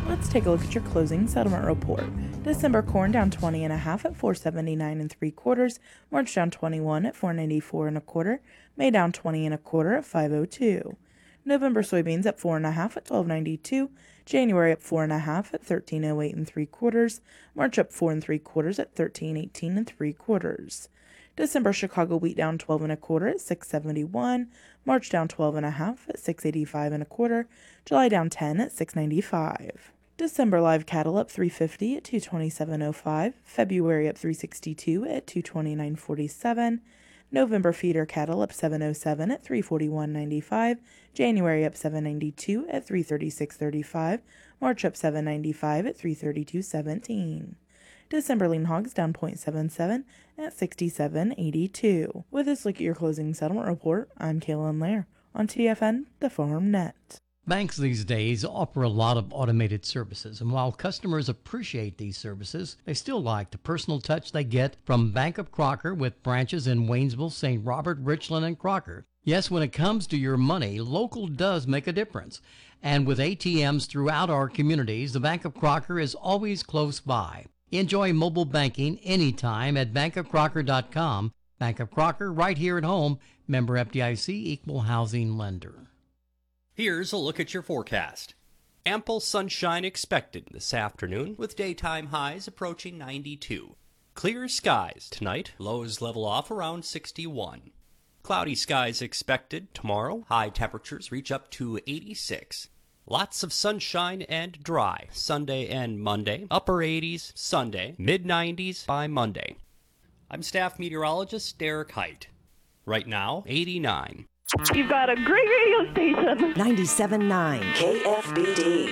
Let's take a look at your closing settlement report. December corn down 20.5 at 479 3/4. March down 21 at 494 1/4. May down 20 1/4 at 502. November soybeans at 4.5 at 1292. January up 4.5 at 1308 3/4. March up 4 3/4 at 1318 3/4. December Chicago wheat down 12 1/4 at 671. March down 12.5 at 685 1/4. July down 10 at 695. December live cattle up 350 at 227.05. February up 362 at 229.47. November feeder cattle up 707 at 341.95. January up 792 at 336.35. March up 795 at 332.17. December lean hogs down 0.77 at 67.82. With this look at your closing settlement report, I'm Kaylin Lair on TFN, the Farm Net. Banks these days offer a lot of automated services, and while customers appreciate these services, they still like the personal touch they get from Bank of Crocker with branches in Waynesville, St. Robert, Richland, and Crocker. Yes, when it comes to your money, local does make a difference. And with ATMs throughout our communities, the Bank of Crocker is always close by. Enjoy mobile banking anytime at bankofcrocker.com. Bank of Crocker, right here at home. Member FDIC, equal housing lender. Here's a look at your forecast. Ample sunshine expected this afternoon with daytime highs approaching 92. Clear skies tonight, lows level off around 61. Cloudy skies expected tomorrow, high temperatures reach up to 86. Lots of sunshine and dry Sunday and Monday, upper 80s Sunday, mid-90s by Monday. I'm staff meteorologist Derek Height. Right now, 89. You've got a great radio station. 97.9 KFBD.